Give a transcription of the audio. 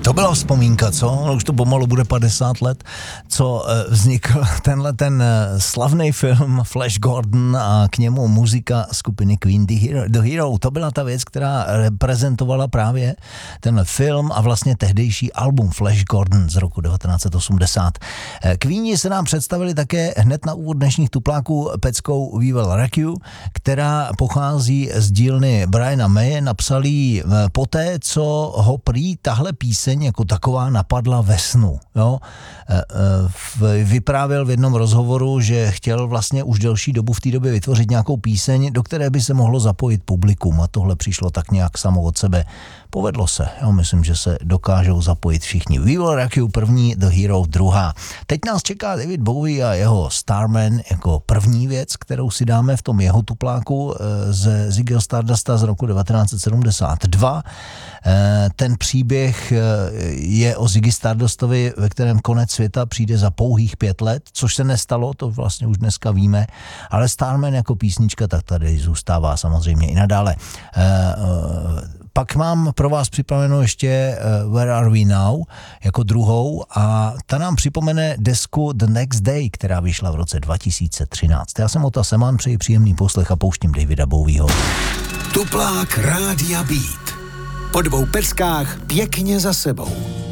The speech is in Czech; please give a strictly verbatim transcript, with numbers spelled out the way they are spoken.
To byla vzpomínka, co? No, už to pomalu bude padesát let, co vznikl tenhle ten slavný film Flash Gordon a k němu muzika skupiny Queen The Hero. The Hero. To byla ta věc, která reprezentovala právě tenhle film a vlastně tehdejší album Flash Gordon z roku devatenáct set osmdesát. Queeni se nám představili také hned na úvod dnešních tupláků peckou We Will Rock You, která pochází z dílny Briana Maye, napsal ji poté, co ho prý tahle píseň jako taková napadla ve snu. Jo? Vyprávěl v jednom rozhovoru, že chtěl vlastně už delší dobu v té době vytvořit nějakou píseň, do které by se mohlo zapojit publikum a tohle přišlo tak nějak samo od sebe. Povedlo se. Jo, myslím, že se dokážou zapojit všichni. We Will Rock You první, The Hero druhá. Teď nás čeká David Bowie a jeho Starman jako první věc, kterou si dáme v tom jeho tupláku ze Ziggyho Stardusta z roku devatenáct set sedmdesát dva. Ten příběh je o Ziggy Stardustovi, ve kterém konec světa přijde za pouhých pět let, což se nestalo, to vlastně už dneska víme, ale Starman jako písnička tak tady zůstává samozřejmě i nadále. Pak mám pro vás připraveno ještě uh, Where Are We Now jako druhou a ta nám připomene desku The Next Day, která vyšla v roce dva tisíce třináct. Já jsem Ota Seman, přeji příjemný poslech a pouštím Davida Bowieho. Tuplák Rádia Beat. Po dvou peskách pěkně za sebou.